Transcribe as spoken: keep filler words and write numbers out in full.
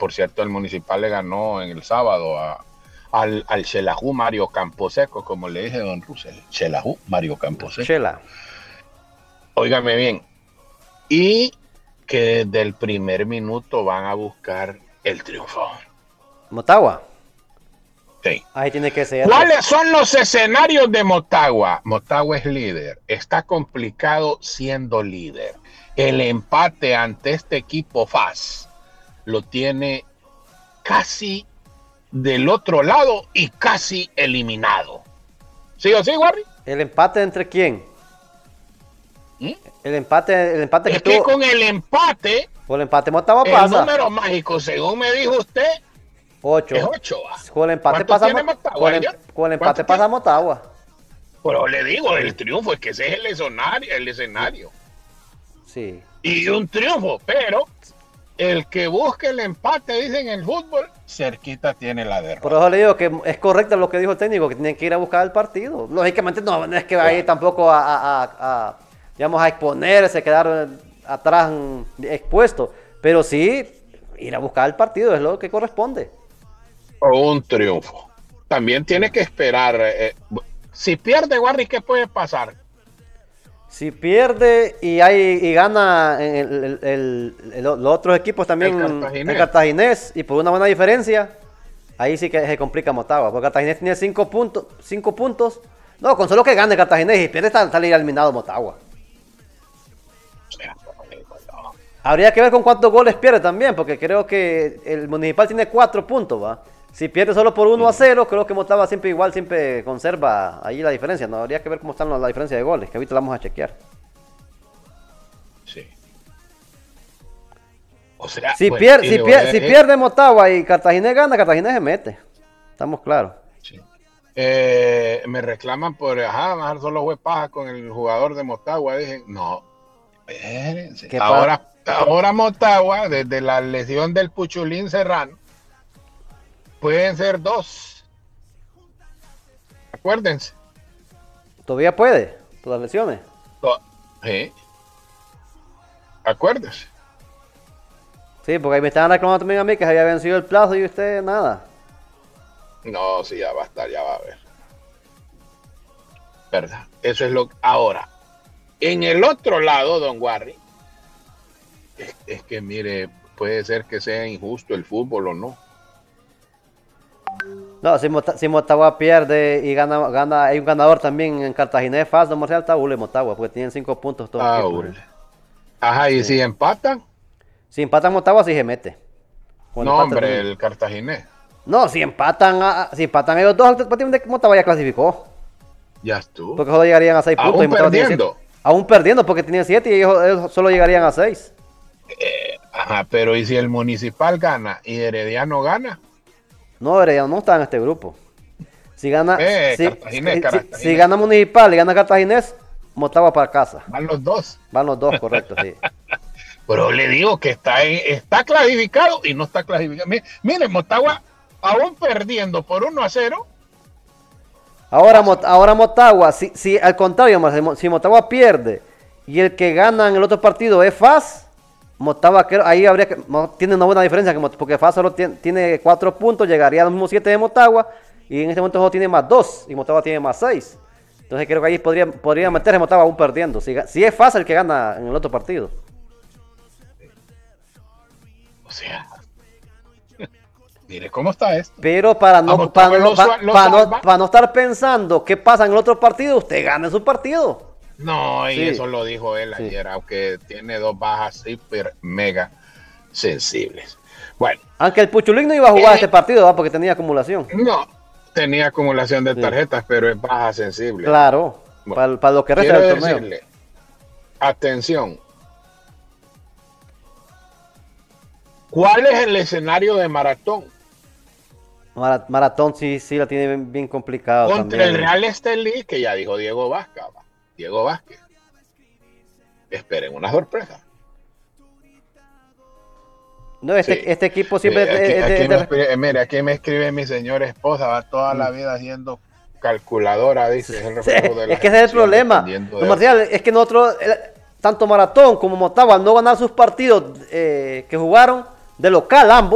por cierto, el Municipal le ganó en el sábado a, al, al Xelajú Mario Camposeco, como le dije a don Russell. Xelajú Mario Camposeco. Chela. Óigame bien. Y que desde el primer minuto van a buscar el triunfo. Motagua. Sí. Ahí tiene que ser. ¿Cuáles son los escenarios de Motagua? Motagua es líder. Está complicado siendo líder. El empate ante este equipo F A S lo tiene casi del otro lado y casi eliminado. ¿Sí o sí, Warry? ¿El empate entre quién? ¿Mm? El empate, el empate Es que, que tuvo. con el empate, Por el empate Motagua el pasa. número mágico, según me dijo usted, ocho. es ocho. Con el empate ¿Cuánto pasa tiene Mo- Motagua? con el, ¿Ya? con el ¿Cuánto empate pasa tiene? Motagua. Pero le digo, el triunfo es que ese es el escenario, el escenario. Sí. Y un triunfo, pero el que busque el empate, dicen en el fútbol, cerquita tiene la derrota. Por eso le digo que es correcto lo que dijo el técnico, que tienen que ir a buscar el partido. Lógicamente no, no es que va a ir tampoco a, a, a, a, digamos, a exponerse, quedar atrás expuesto, pero sí ir a buscar el partido es lo que corresponde. O un triunfo. También tiene que esperar. Eh, si pierde Warry, ¿qué puede pasar? Si pierde y hay y gana el, el, el, el, los otros equipos también, El Cartaginés. el Cartaginés, y por una buena diferencia, ahí sí que se complica Motagua, porque Cartaginés tiene cinco puntos, cinco puntos. No, con solo que gane Cartaginés y pierde, está, sale eliminado Motagua. Habría que ver con cuántos goles pierde también, porque creo que el Municipal tiene cuatro puntos, ¿va? Si pierde solo por uno a cero, creo que Motagua siempre igual, siempre conserva ahí la diferencia. No habría que ver cómo están la diferencia de goles, que ahorita la vamos a chequear. Sí. O sea, si, bueno, pier, si, pier, eh, si eh, pierde Motagua y Cartaginés gana, Cartaginés se mete. Estamos claros. Sí. Eh, me reclaman por, ajá, bajar solo fue paja con el jugador de Motagua. Dije, no, espérense. Ahora, ahora Motagua, desde la lesión del Puchulín Serrano, pueden ser dos. Acuérdense. ¿Todavía puede? ¿Por las lesiones? Sí. Acuérdense. Sí, porque ahí me estaban reclamando también a mí que se había vencido el plazo y usted nada. No, sí, ya va a estar, ya va a ver. ¿Verdad? Eso es lo que... Ahora, en el otro lado, don Warry, es, es que mire, puede ser que sea injusto el fútbol o no. No, si, Mota, si Motagua pierde y gana, gana, hay un ganador también en Cartaginés, F A S, don Marcial, está Ule Motagua, porque tienen cinco puntos todos. Ah, equipos, ¿eh? Ajá, y sí. Si empatan. Si empatan Motagua, sí se mete. Cuando no, hombre, también. El Cartaginés. No, si empatan, a, si empatan ellos dos, Motagua ya clasificó. Ya estuvo. Porque solo llegarían a seis puntos. Aún perdiendo. Aún perdiendo, porque tenían siete y ellos, ellos solo llegarían a seis. Eh, ajá, pero ¿y si el Municipal gana y Herediano gana? No, Herediano no está en este grupo. Si gana, eh, si, Cartaginés, si, Cartaginés. si gana Municipal y gana Cartaginés, Motagua para casa. Van los dos. Van los dos, correcto, sí. Pero le digo que está, en, está clasificado y no está clasificado. Miren, Motagua aún perdiendo por uno a cero. Ahora, ahora Motagua, si, si al contrario, si Motagua pierde y el que gana en el otro partido es F A S, Motagua, ahí habría que, tiene una buena diferencia, porque F A S solo tiene, tiene cuatro puntos, llegaría a los mismos siete de Motagua, y en este momento solo tiene más dos, y Motagua tiene más seis. Entonces creo que ahí podría, podría meterse Motagua aún perdiendo, si, si es F A S el que gana en el otro partido. O sea, mire cómo está esto. Pero para no, para, no, para, para, no, para no estar pensando qué pasa en el otro partido, usted gana su partido. No, y sí. Eso lo dijo él sí. ayer, aunque tiene dos bajas hiper mega sensibles. Bueno. Aunque el Puchulín no iba a jugar eh, este partido, ¿verdad? Porque tenía acumulación. No, tenía acumulación de tarjetas, sí. Pero es baja sensible. Claro, bueno, para, para lo que resta del torneo. Decirle, atención. ¿Cuál es el escenario de Maratón? Maratón sí, sí la tiene bien, bien complicado. Contra también. El Real Estelí, que ya dijo Diego Vázquez. Diego Vázquez. Esperen una sorpresa. No, este, sí. este equipo siempre... Sí, aquí, es, aquí es, me escribe, mire, aquí me escribe mi señora esposa, va toda mm. la vida haciendo calculadora, dice. Es, el reflejo sí, de la es que ese es el problema. No, Marcial, es que nosotros, tanto Maratón como Motagua, no ganar sus partidos eh, que jugaron de local ambos.